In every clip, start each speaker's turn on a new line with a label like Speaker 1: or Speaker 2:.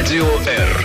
Speaker 1: Радио Р.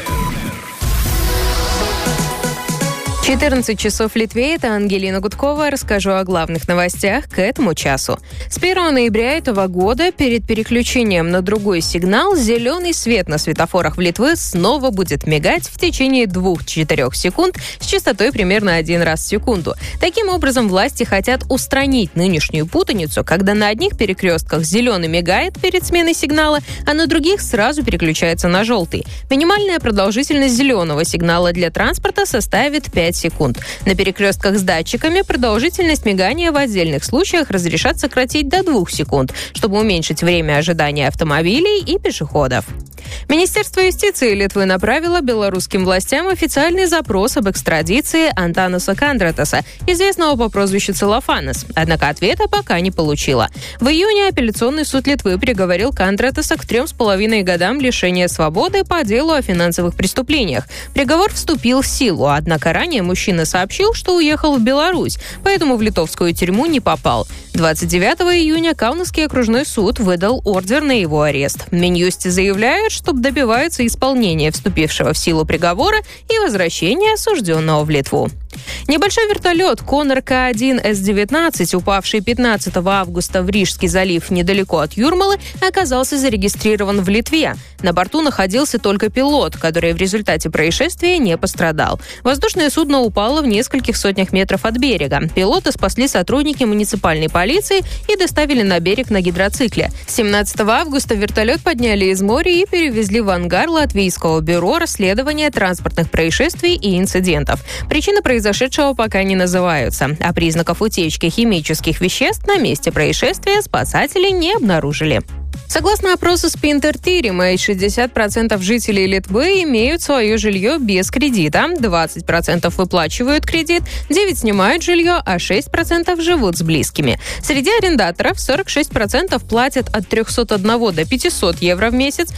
Speaker 2: 14 часов в Литве. Это Ангелина Гудкова. Расскажу о главных новостях к этому часу. С 1 ноября этого года перед переключением на другой сигнал зеленый свет на светофорах в Литве снова будет мигать в течение 2-4 секунд с частотой примерно 1 раз в секунду. Таким образом, власти хотят устранить нынешнюю путаницу, когда на одних перекрестках зеленый мигает перед сменой сигнала, а на других сразу переключается на желтый. Минимальная продолжительность зеленого сигнала для транспорта составит 5 секунд. На перекрестках с датчиками продолжительность мигания в отдельных случаях разрешат сократить до 2 секунд, чтобы уменьшить время ожидания автомобилей и пешеходов. Министерство юстиции Литвы направило белорусским властям официальный запрос об экстрадиции Антанаса Кандратаса, известного по прозвищу Целлофанос. Однако ответа пока не получила. В июне апелляционный суд Литвы приговорил Кандратаса к 3,5 годам лишения свободы по делу о финансовых преступлениях. Приговор вступил в силу, однако ранее мужчина сообщил, что уехал в Беларусь, поэтому в литовскую тюрьму не попал. 29 июня Каунасский окружной суд выдал ордер на его арест. Минюсти заявляют, что добиваются исполнения вступившего в силу приговора и возвращения осужденного в Литву. Небольшой вертолет Конор К-1 С-19, упавший 15 августа в Рижский залив недалеко от Юрмалы, оказался зарегистрирован в Литве. На борту находился только пилот, который в результате происшествия не пострадал. Воздушное судно упало в нескольких сотнях метров от берега. Пилота спасли сотрудники муниципальной полиции и доставили на берег на гидроцикле. 17 августа вертолет подняли из моря и перевезли в ангар Латвийского бюро расследования транспортных происшествий и инцидентов. Причины произошедшего пока не называются, а признаков утечки химических веществ на месте происшествия спасатели не обнаружили. Согласно опросу Spinter-Tiriма, 60% жителей Литвы имеют свое жилье без кредита, 20% выплачивают кредит, 9% снимают жилье, а 6% живут с близкими. Среди арендаторов 46% платят от 301 до 500 евро в месяц,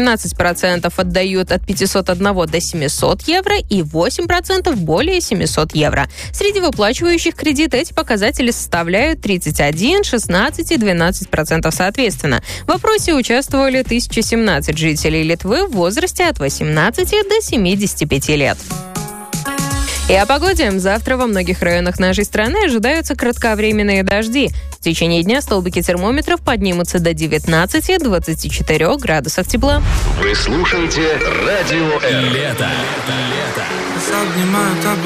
Speaker 2: 18% отдают от 501 до 700 евро и 8% более 700 евро. Среди выплачивающих кредит эти показатели составляют 31%, 16% и 12% соответственно. В опросе участвовали 1017 жителей Литвы в возрасте от 18 до 75 лет. И о погоде. Завтра во многих районах нашей страны ожидаются кратковременные дожди. В течение дня столбики термометров поднимутся до 19-24 градусов тепла.
Speaker 1: Вы слушаете Радио Р. Лето.